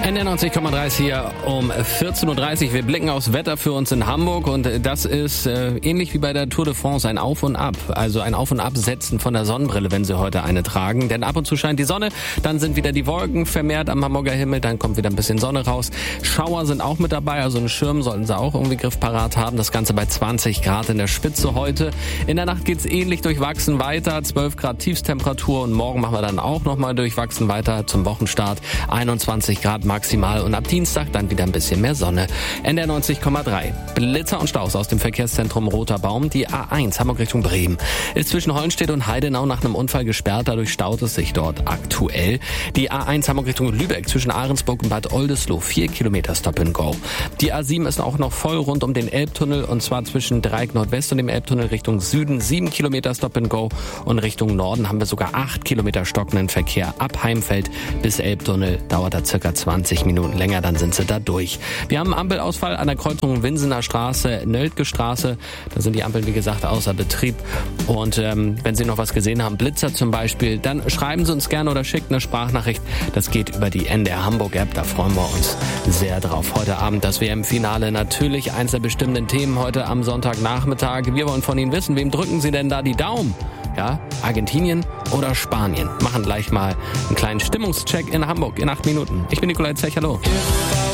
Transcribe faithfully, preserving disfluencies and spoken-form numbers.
N R neunzig Komma drei hier um vierzehn Uhr dreißig. Wir blicken aufs Wetter für uns in Hamburg und das ist äh, ähnlich wie bei der Tour de France ein Auf und Ab. Also ein Auf und Absetzen von der Sonnenbrille, wenn Sie heute eine tragen. Denn ab und zu scheint die Sonne, dann sind wieder die Wolken vermehrt am Hamburger Himmel, dann kommt wieder ein bisschen Sonne raus. Schauer sind auch mit dabei, also einen Schirm sollten Sie auch irgendwie griffparat haben. Das Ganze bei zwanzig Grad in der Spitze heute. In der Nacht geht's ähnlich durchwachsen weiter, zwölf Grad Tiefstemperatur und morgen machen wir dann auch nochmal durchwachsen weiter zum Wochenstart. einundzwanzig Grad maximal und ab Dienstag dann wieder ein bisschen mehr Sonne. N R neunzig Komma drei. Blitzer und Staus aus dem Verkehrszentrum Roter Baum. Die A eins Hamburg Richtung Bremen ist zwischen Hollenstedt und Heidenau nach einem Unfall gesperrt. Dadurch staut es sich dort aktuell. Die A eins Hamburg Richtung Lübeck zwischen Ahrensburg und Bad Oldesloe. Vier Kilometer Stop and Go. Die A sieben ist auch noch voll rund um den Elbtunnel und zwar zwischen Dreieck Nordwest und dem Elbtunnel Richtung Süden. Sieben Kilometer Stop and Go und Richtung Norden haben wir sogar acht Kilometer stockenden Verkehr. Ab Heimfeld bis Elbtunnel dauert da circa zwanzig Minuten länger, dann sind sie da durch. Wir haben einen Ampelausfall an der Kreuzung Winsener Straße, Nöldke Straße. Da sind die Ampeln, wie gesagt, außer Betrieb. Und ähm, wenn Sie noch was gesehen haben, Blitzer zum Beispiel, dann schreiben Sie uns gerne oder schickt eine Sprachnachricht. Das geht über die N D R Hamburg App, da freuen wir uns sehr drauf. Heute Abend das W M-Finale, natürlich eins der bestimmten Themen heute am Sonntagnachmittag. Wir wollen von Ihnen wissen, wem drücken Sie denn da die Daumen? Ja, Argentinien oder Spanien? Machen gleich mal einen kleinen Stimmungscheck in Hamburg in acht Minuten. Ich bin Nikolai Zech, hallo.